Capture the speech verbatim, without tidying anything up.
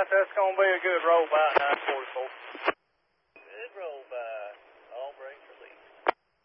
That's going to be a good roll by nine forty-four.